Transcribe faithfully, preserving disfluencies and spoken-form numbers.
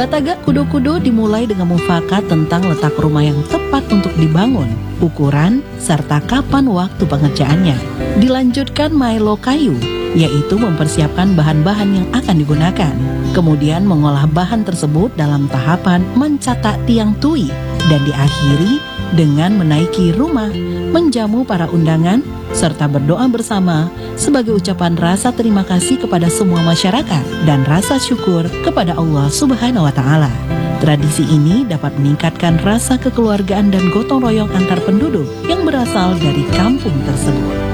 Batagak Kudo-Kudo dimulai dengan mufakat tentang letak rumah yang tepat untuk dibangun, ukuran, serta kapan waktu pengerjaannya. Dilanjutkan Maelo Kayu, yaitu mempersiapkan bahan-bahan yang akan digunakan. Kemudian mengolah bahan tersebut dalam tahapan mencatak tiang tui, dan diakhiri dengan menaiki rumah, menjamu para undangan, serta berdoa bersama sebagai ucapan rasa terima kasih kepada semua masyarakat dan rasa syukur kepada Allah Subhanahu wa Ta'ala. Tradisi ini dapat meningkatkan rasa kekeluargaan dan gotong royong antar penduduk yang berasal dari kampung tersebut.